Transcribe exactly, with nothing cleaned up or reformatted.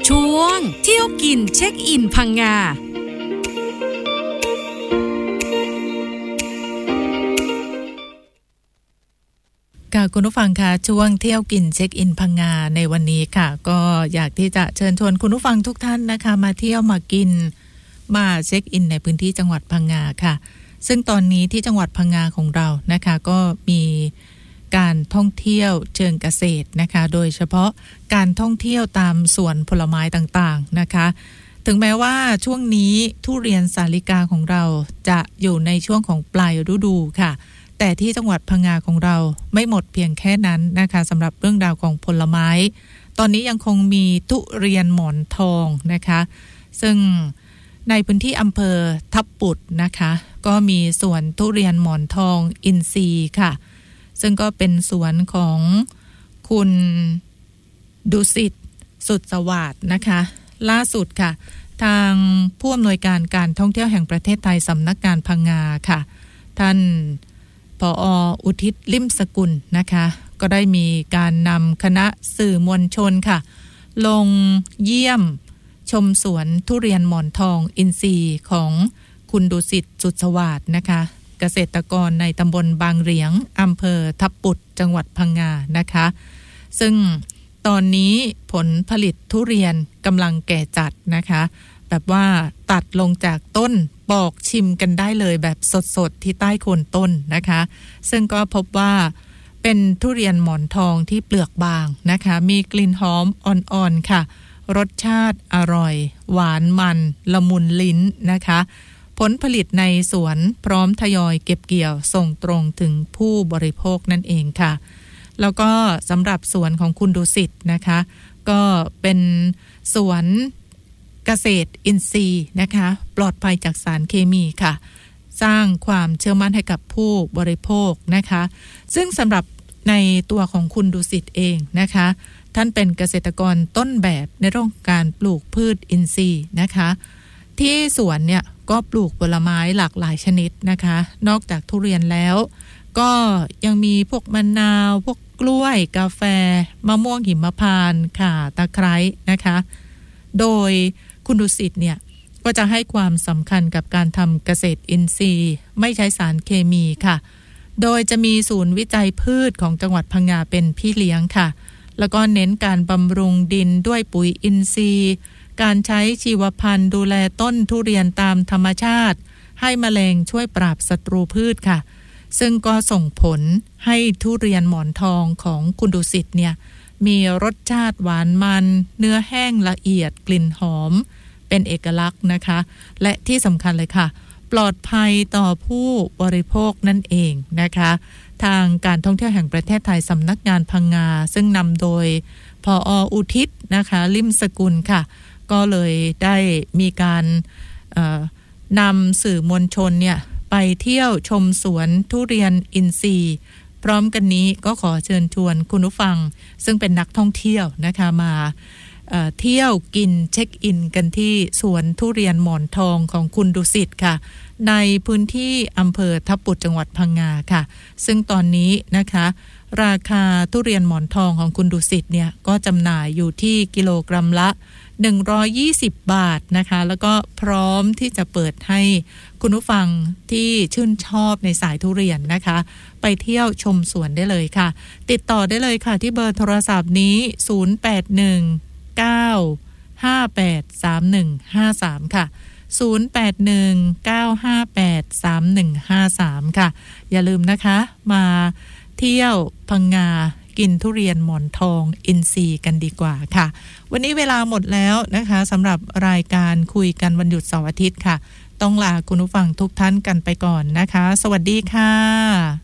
ช่วงเที่ยวกินเช็คอินพังงาค่ะคุณผู้ฟังค่ะช่วงเที่ยวกินเช็คอินพังงาในวันนี้ค่ะก็อยากที่จะเชิญชวนคุณผู้ฟังทุกท่านนะคะมาเที่ยวมากินมาเช็คอินในพื้นที่จังหวัดพังงาค่ะซึ่งตอนนี้ที่จังหวัดพังงาของเรานะคะก็มีการท่องเที่ยวเชิงเกษตรนะคะโดยเฉพาะการท่องเที่ยวตามสวนผลไม้ต่างๆนะคะถึงแม้ว่าช่วงนี้ทุเรียนสาลิกาของเราจะอยู่ในช่วงของปลายฤดูค่ะแต่ที่จังหวัดพังงาของเราไม่หมดเพียงแค่นั้นนะคะสำหรับเรื่องราวของผลไม้ตอนนี้ยังคงมีทุเรียนหมอนทองนะคะซึ่งในพื้นที่อำเภอทับปุดนะคะก็มีสวนทุเรียนหมอนทองอินทรีย์ค่ะซึ่งก็เป็นสวนของคุณดุสิตสุดสวัสดิ์นะคะล่าสุดค่ะทางผู้อำนวยการการท่องเที่ยวแห่งประเทศไทยสำนักงานพังงาค่ะท่านผอ.อุทิศลิ่มสกุลนะคะก็ได้มีการนำคณะสื่อมวลชนค่ะลงเยี่ยมชมสวนทุเรียนหมอนทองอินทรีย์ของคุณดุสิตสุดสวัสดิ์นะคะเกษตรกรในตำบลบางเหรียงอำเภอทับปุดจังหวัดพังงานะคะซึ่งตอนนี้ผลผลิตทุเรียนกำลังแก่จัดนะคะแบบว่าตัดลงจากต้นปอกชิมกันได้เลยแบบสดๆที่ใต้โคนต้นนะคะซึ่งก็พบว่าเป็นทุเรียนหมอนทองที่เปลือกบางนะคะมีกลิ่นหอมอ่อนๆค่ะรสชาติอร่อยหวานมันละมุนลิ้นนะคะผลผลิตในสวนพร้อมทยอยเก็บเกี่ยวส่งตรงถึงผู้บริโภคนั่นเองค่ะแล้วก็สำหรับสวนของคุณดุสิตนะคะก็เป็นสวนเกษตรอินทรีย์นะคะปลอดภัยจากสารเคมีค่ะสร้างความเชื่อมั่นให้กับผู้บริโภคนะคะซึ่งสำหรับในตัวของคุณดุสิตเองนะคะท่านเป็นเกษตรกรต้นแบบในเรื่องการปลูกพืชอินทรีย์นะคะที่สวนเนี่ยก็ปลูกผลไม้หลากหลายชนิดนะคะนอกจากทุเรียนแล้วก็ยังมีพวกมะนาวพวกกล้วยกาแฟมะม่วงหิมพานต์ข่าตะไคร้นะคะโดยคุณดุสิตเนี่ยก็จะให้ความสำคัญกับการทำเกษตรอินทรีย์ไม่ใช้สารเคมีค่ะโดยจะมีศูนย์วิจัยพืชของจังหวัดพังงาเป็นพี่เลี้ยงค่ะแล้วก็เน้นการบำรุงดินด้วยปุ๋ยอินทรีย์การใช้ชีวพันธุ์ดูแลต้นทุเรียนตามธรรมชาติให้แมลงช่วยปราบศัตรูพืชค่ะซึ่งก็ส่งผลให้ทุเรียนหมอนทองของคุณดุสิตเนี่ยมีรสชาติหวานมันเนื้อแห้งละเอียดกลิ่นหอมเป็นเอกลักษณ์นะคะและที่สำคัญเลยค่ะปลอดภัยต่อผู้บริโภคนั่นเองนะคะทางการท่องเที่ยวแห่งประเทศไทยสำนักงานพังงาซึ่งนำโดยผอ.อุทิศนะคะลิ่มสกุลค่ะก็เลยได้มีการนำสื่อมวลชนเนี่ยไปเที่ยวชมสวนทุเรียนอินทรีย์พร้อมกันนี้ก็ขอเชิญชวนคุณผู้ฟังซึ่งเป็นนักท่องเที่ยวนะคะมาเอ่อเที่ยวกินเช็คอินกันที่สวนทุเรียนหมอนทองของคุณดุสิตค่ะในพื้นที่อำเภอทับปุดจังหวัดพังงาค่ะซึ่งตอนนี้นะคะราคาทุเรียนหมอนทองของคุณดุสิตเนี่ยก็จำหน่ายอยู่ที่กิโลกรัมละหนึ่งร้อยยี่สิบบาทนะคะแล้วก็พร้อมที่จะเปิดให้คุณผู้ฟังที่ชื่นชอบในสายทุเรียนนะคะไปเที่ยวชมสวนได้เลยค่ะติดต่อได้เลยค่ะที่เบอร์โทรศัพท์นี้ศูนย์ แปด หนึ่ง เก้า ห้า แปด สาม หนึ่ง ห้า สามค่ะศูนย์ แปด หนึ่ง เก้า ห้า แปด สาม หนึ่ง ห้า สามค่ะอย่าลืมนะคะมาเที่ยวพังงากินทุเรียนหมอนทองอินทรีย์กันดีกว่าค่ะวันนี้เวลาหมดแล้วนะคะสำหรับรายการคุยกันวันหยุดเสาร์อาทิตย์ค่ะต้องลาคุณผู้ฟังทุกท่านกันไปก่อนนะคะสวัสดีค่ะ